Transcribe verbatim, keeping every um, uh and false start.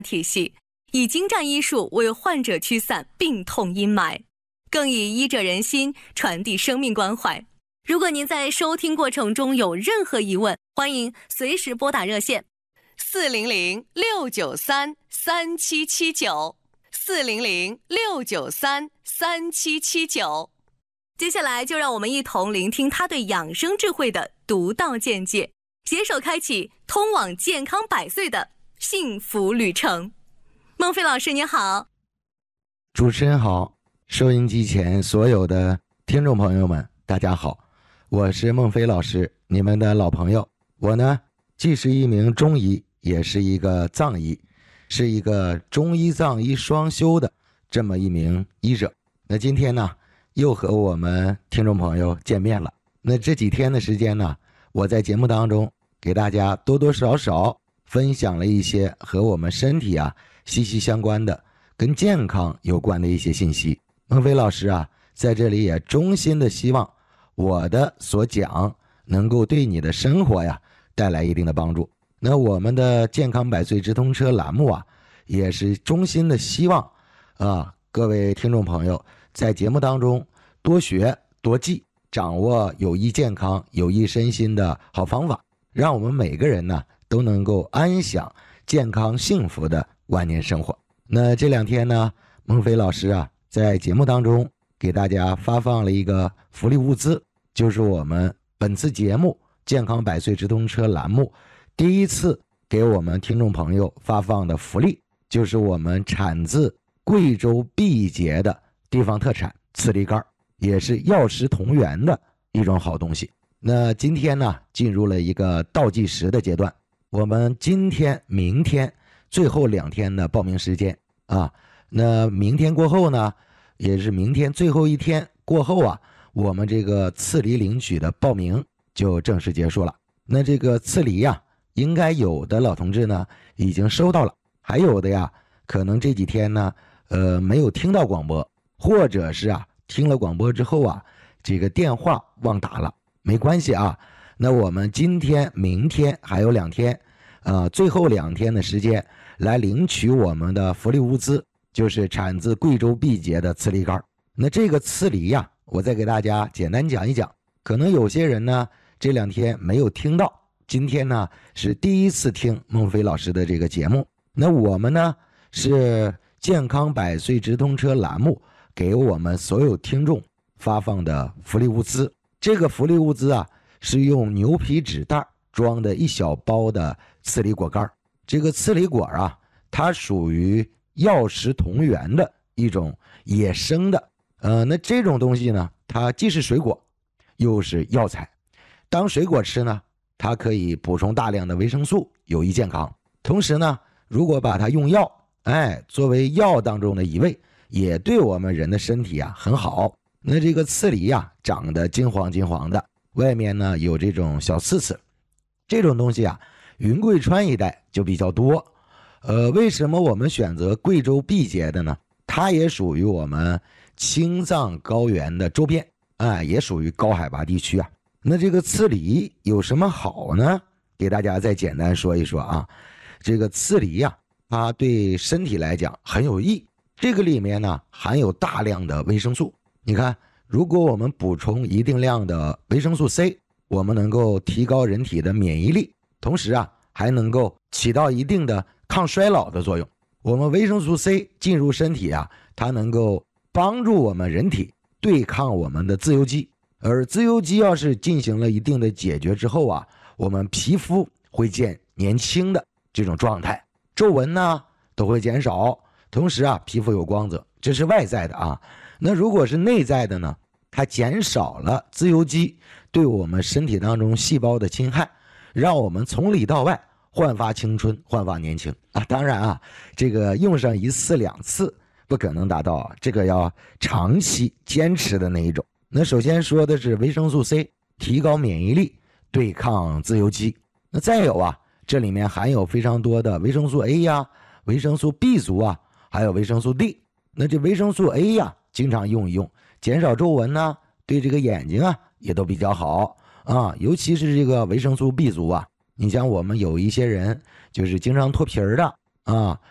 体系，以精湛医术为患者驱散病痛阴霾，更以医者仁心传递生命关怀。如果您在收听过程中有任何疑问，欢迎随时拨打热线四零零六九三三七七九四零零六九三三七七九。接下来就让我们一同聆听他对养生智慧的独到见解，携手开启通往健康百岁的幸福旅程。孟非老师你好。 主持人好，收音机前所有的听众朋友们大家好，我是孟非老师，你们的老朋友。我呢既是一名中医，也是一个藏医，是一个中医藏医双修的这么一名医者。那今天呢又和我们听众朋友见面了。那这几天的时间呢，我在节目当中给大家多多少少分享了一些和我们身体啊息息相关的跟健康有关的一些信息。孟非老师啊在这里也衷心的希望我的所讲能够对你的生活呀带来一定的帮助。那我们的健康百岁直通车栏目啊也是衷心的希望啊各位听众朋友在节目当中多学多记，掌握有益健康有益身心的好方法，让我们每个人呢都能够安享健康幸福的晚年生活。那这两天呢，孟非老师啊在节目当中给大家发放了一个福利物资，就是我们本次节目健康百岁直通车栏目第一次给我们听众朋友发放的福利，就是我们产自贵州毕节的地方特产刺梨干，也是药食同源的一种好东西。那今天呢进入了一个倒计时的阶段，我们今天明天最后两天的报名时间啊，那明天过后呢也是明天最后一天过后啊，我们这个刺梨领取的报名就正式结束了。那这个刺梨呀应该有的老同志呢已经收到了，还有的呀可能这几天呢呃没有听到广播，或者是啊听了广播之后啊这个电话忘打了，没关系啊。那我们今天明天还有两天呃最后两天的时间来领取我们的福利物资，就是产自贵州毕节的刺梨干。那这个刺梨呀我再给大家简单讲一讲，可能有些人呢这两天没有听到，今天呢是第一次听孟非老师的这个节目。那我们呢是健康百岁直通车栏目给我们所有听众发放的福利物资。这个福利物资啊是用牛皮纸袋装的一小包的刺梨果干。这个刺梨果啊它属于药食同源的一种野生的呃，那这种东西呢它既是水果又是药材。当水果吃呢，它可以补充大量的维生素，有益健康。同时呢如果把它用药哎作为药当中的一味，也对我们人的身体啊很好。那这个刺梨啊长得金黄金黄的，外面呢有这种小刺刺，这种东西啊云贵川一带就比较多。呃，为什么我们选择贵州毕节的呢？它也属于我们青藏高原的周边，哎，也属于高海拔地区啊。那这个刺梨有什么好呢？给大家再简单说一说啊。这个刺梨呀、啊，它对身体来讲很有益。这个里面呢含有大量的维生素。你看，如果我们补充一定量的维生素 C， 我们能够提高人体的免疫力，同时啊还能够起到一定的抗衰老的作用。我们维生素 C 进入身体啊，它能够帮助我们人体对抗我们的自由基，而自由基要是进行了一定的解决之后啊，我们皮肤会见年轻的这种状态，皱纹呢都会减少，同时啊皮肤有光泽，这是外在的啊。那如果是内在的呢，它减少了自由基对我们身体当中细胞的侵害，让我们从里到外焕发青春，焕发年轻啊。当然啊这个用上一次两次不可能达到啊，这个要长期坚持的那一种。那首先说的是维生素 C 提高免疫力，对抗自由基。那再有啊，这里面含有非常多的维生素 A 呀、维生素 B 族啊，还有维生素 D。 那这维生素 A 呀经常用一用，减少皱纹呢，对这个眼睛啊也都比较好啊。尤其是这个维生素 B 族啊，你像我们有一些人就是经常脱皮儿的啊，